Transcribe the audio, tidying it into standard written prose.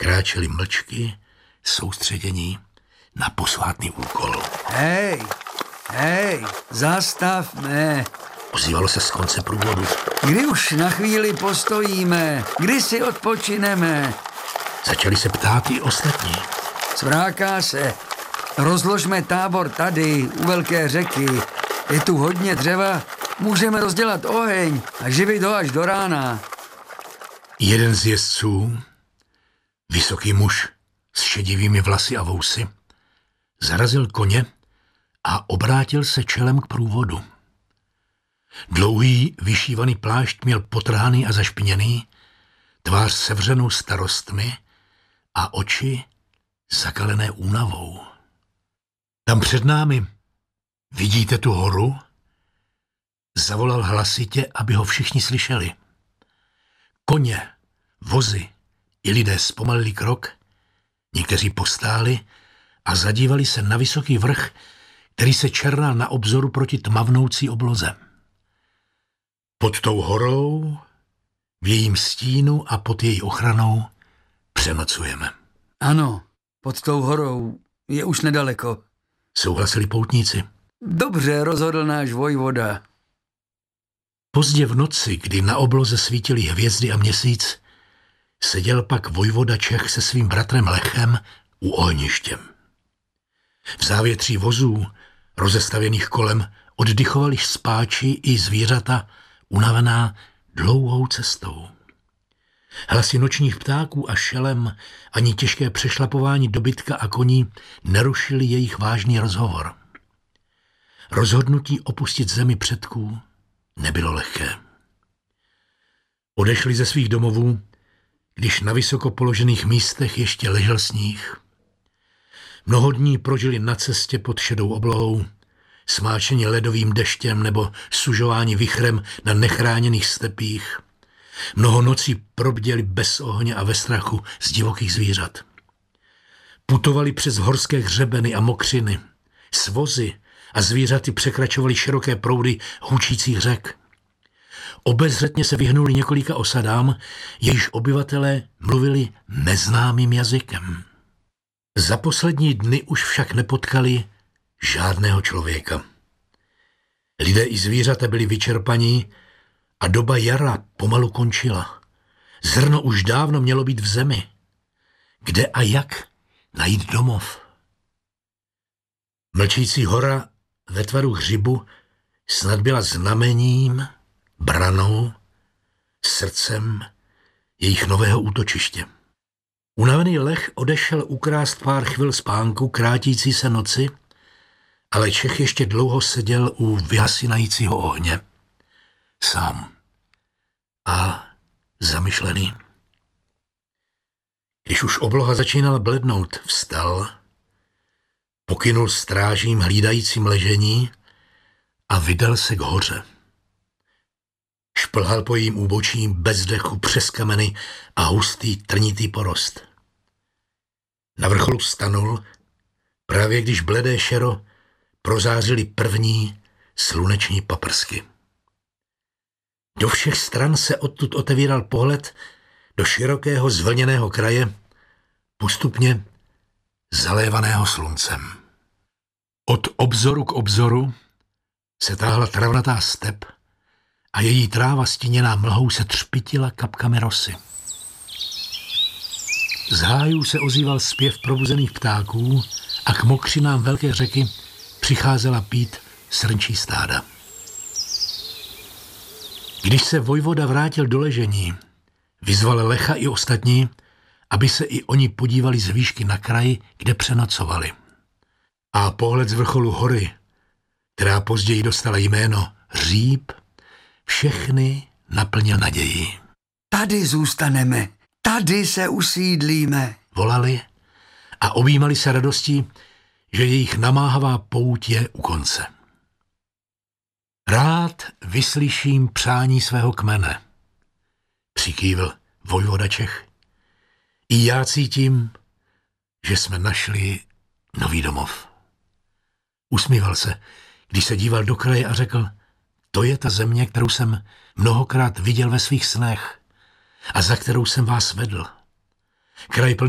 kráčeli mlčky, soustředění na posvátný úkol. Hej, zastavme. Ozývalo se z konce průvodu. Kdy už na chvíli postojíme? Kdy si odpočineme? Začali se ptát i ostatní. Svráká se. Rozložme tábor tady, u velké řeky. Je tu hodně dřeva, můžeme rozdělat oheň a živit ho až do rána. Jeden z jezdců, vysoký muž s šedivými vlasy a vousy, zarazil koně a obrátil se čelem k průvodu. Dlouhý vyšívaný plášť měl potrhaný a zašpiněný, tvář sevřenou starostmi a oči zakalené únavou. Tam před námi, vidíte tu horu? Zavolal hlasitě, aby ho všichni slyšeli. Koně, vozy i lidé zpomalili krok, někteří postáli a zadívali se na vysoký vrch, který se černal na obzoru proti tmavnoucí obloze. Pod tou horou, v jejím stínu a pod její ochranou přenocujeme. Ano, pod tou horou je už nedaleko. Souhlasili poutníci. Dobře rozhodl náš vojvoda. Pozdě v noci, kdy na obloze svítily hvězdy a měsíc, seděl pak vojvoda Čech se svým bratrem Lechem u ohniště. V závětří vozů, rozestavěných kolem, oddychovali spáči i zvířata, unavená dlouhou cestou. Hlasy nočních ptáků a šelem ani těžké přešlapování dobytka a koní nerušili jejich vážný rozhovor. Rozhodnutí opustit zemi předků nebylo lehké. Odešli ze svých domovů, když na vysoko položených místech ještě ležel sníh. Mnoho dní prožili na cestě pod šedou oblohou, smáčeni ledovým deštěm nebo sužováni vichrem na nechráněných stepích. Mnoho nocí probděli bez ohně a ve strachu z divokých zvířat. Putovali přes horské hřebeny a mokřiny. S vozy a zvířaty překračovali široké proudy hučících řek. Obezřetně se vyhnuli několika osadám, jejichž obyvatelé mluvili neznámým jazykem. Za poslední dny už však nepotkali žádného člověka. Lidé i zvířata byli vyčerpaní a doba jara pomalu končila. Zrno už dávno mělo být v zemi. Kde a jak najít domov? Mlčící hora ve tvaru hřibu snad byla znamením, branou, srdcem jejich nového útočiště. Unavený Lech odešel ukrást pár chvil spánku krátící se noci, ale Čech ještě dlouho seděl u vyhasínajícího ohně. Sám a zamyšlený. Když už obloha začínala blednout, vstal, pokynul strážím hlídajícím ležení a vydal se k hoře. Šplhal po jejím úbočí bez dechu přes kameny a hustý trnitý porost. Na vrcholu stanul, právě když bledé šero prozářily první sluneční paprsky. Do všech stran se odtud otevíral pohled do širokého zvlněného kraje, postupně zalévaného sluncem. Od obzoru k obzoru se táhla travnatá step a její tráva stíněná mlhou se třpitila kapkami rosy. Z hájů se ozýval zpěv probuzených ptáků a k mokřinám velké řeky přicházela pít srnčí stáda. Když se vojvoda vrátil do ležení, vyzval Lecha i ostatní, aby se i oni podívali z výšky na kraji, kde přenocovali. A pohled z vrcholu hory, která později dostala jméno Hříb, všechny naplnil naději. Tady zůstaneme, tady se usídlíme. Volali a objímali se radostí, že jejich namáhavá pouť je u konce. Rád vyslyším přání svého kmene, přikývl vojvoda Čech. I já cítím, že jsme našli nový domov. Usmíval se, když se díval do kraje a řekl, to je ta země, kterou jsem mnohokrát viděl ve svých snech a za kterou jsem vás vedl. Kraj plný